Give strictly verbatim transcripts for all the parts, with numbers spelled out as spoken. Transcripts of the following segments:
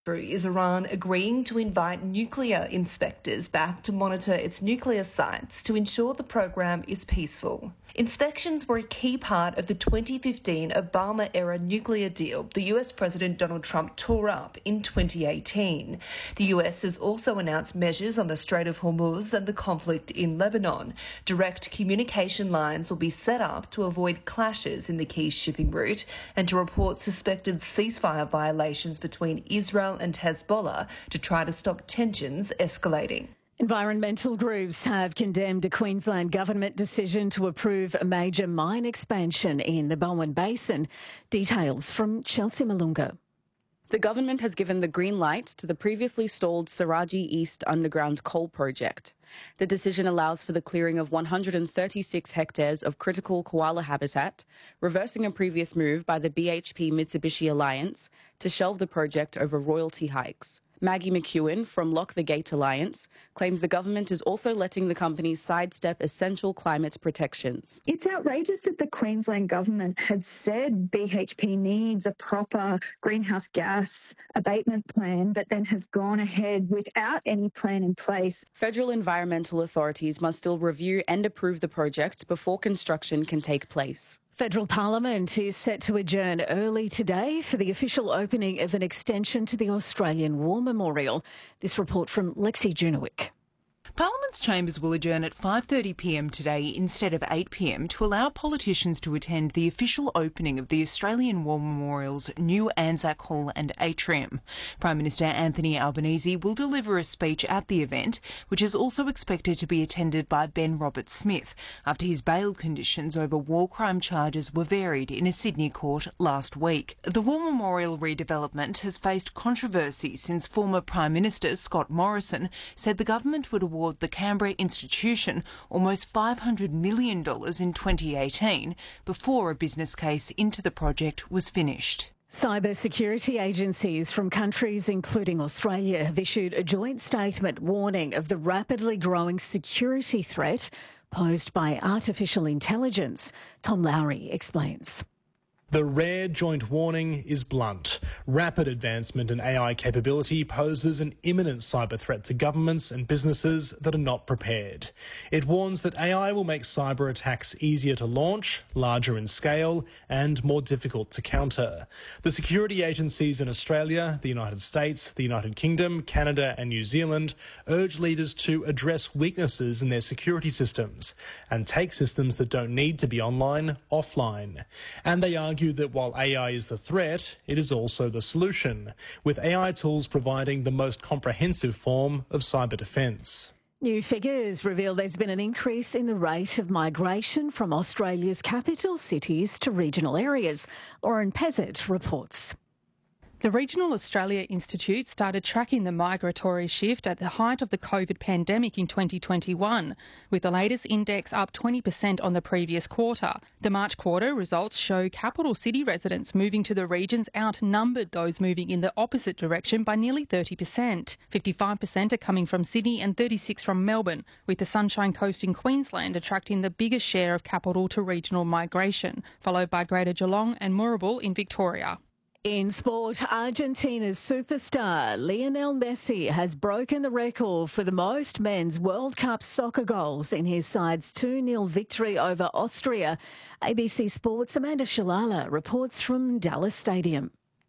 Is Iran agreeing to invite nuclear inspectors back to monitor its nuclear sites to ensure the program is peaceful. Inspections were a key part of the twenty fifteen Obama-era nuclear deal the U S President Donald Trump tore up in twenty eighteen. The U S has also announced measures on the Strait of Hormuz and the conflict in Lebanon. Direct communication lines will be set up to avoid clashes in the key shipping route and to report suspected ceasefire violations between Israel and Hezbollah to try to stop tensions escalating. Environmental groups have condemned a Queensland government decision to approve a major mine expansion in the Bowen Basin. Details from Chelsea Malunga. The government has given the green light to the previously stalled Saraji East underground coal project. The decision allows for the clearing of one hundred thirty-six hectares of critical koala habitat, reversing a previous move by the B H P-Mitsubishi Alliance to shelve the project over royalty hikes. Maggie McEwen from Lock the Gate Alliance claims the government is also letting the companies sidestep essential climate protections. It's outrageous that the Queensland government had said B H P needs a proper greenhouse gas abatement plan, but then has gone ahead without any plan in place. Federal environmental authorities must still review and approve the project before construction can take place. Federal Parliament is set to adjourn early today for the official opening of an extension to the Australian War Memorial. This report from Lexi Junowick. Parliament's chambers will adjourn at five thirty p m today instead of eight p m to allow politicians to attend the official opening of the Australian War Memorial's new Anzac Hall and atrium. Prime Minister Anthony Albanese will deliver a speech at the event, which is also expected to be attended by Ben Roberts-Smith after his bail conditions over war crime charges were varied in a Sydney court last week. The War Memorial redevelopment has faced controversy since former Prime Minister Scott Morrison said the government would award the Canberra institution almost five hundred million dollars in twenty eighteen before a business case into the project was finished. Cyber security agencies from countries including Australia have issued a joint statement warning of the rapidly growing security threat posed by artificial intelligence. Tom Lowry explains. The rare joint warning is blunt. Rapid advancement in A I capability poses an imminent cyber threat to governments and businesses that are not prepared. It warns that A I will make cyber attacks easier to launch, larger in scale, and more difficult to counter. The security agencies in Australia, the United States, the United Kingdom, Canada, and New Zealand urge leaders to address weaknesses in their security systems and take systems that don't need to be online offline. And they argue that while A I is the threat, it is also the solution, with A I tools providing the most comprehensive form of cyber defence. New figures reveal there's been an increase in the rate of migration from Australia's capital cities to regional areas. Lauren Pezzett reports. The Regional Australia Institute started tracking the migratory shift at the height of the COVID pandemic in twenty twenty-one, with the latest index up twenty percent on the previous quarter. The March quarter results show capital city residents moving to the regions outnumbered those moving in the opposite direction by nearly thirty percent. fifty-five percent are coming from Sydney and thirty-six percent from Melbourne, with the Sunshine Coast in Queensland attracting the biggest share of capital to regional migration, followed by Greater Geelong and Moorabool in Victoria. In sport, Argentina's superstar Lionel Messi has broken the record for the most men's World Cup soccer goals in his side's two nil victory over Austria. A B C Sports' Amanda Shalala reports from Dallas Stadium.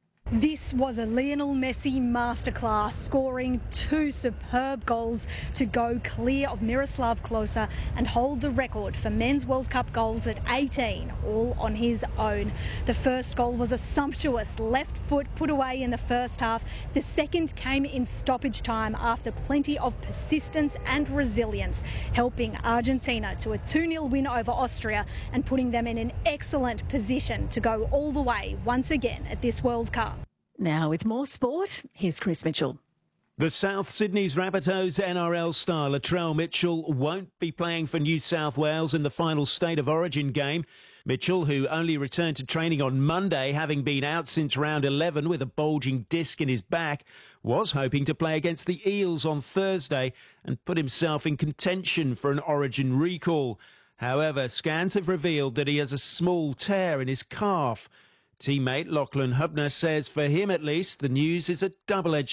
This was a Lionel Messi masterclass, scoring two superb goals to go clear of Miroslav Klose and hold the record for men's World Cup goals at eighteen, all on his own. The first goal was a sumptuous left foot put away in the first half. The second came in stoppage time after plenty of persistence and resilience, helping Argentina to a two nil win over Austria and putting them in an excellent position to go all the way once again at this World Cup. Now with more sport, here's Chris Mitchell. The South Sydney's Rabbitohs N R L star Latrell Mitchell won't be playing for New South Wales in the final State of Origin game. Mitchell, who only returned to training on Monday, having been out since round eleven with a bulging disc in his back, was hoping to play against the Eels on Thursday and put himself in contention for an Origin recall. However, scans have revealed that he has a small tear in his calf. Teammate Lachlan Hubner says for him at least, the news is a double-edged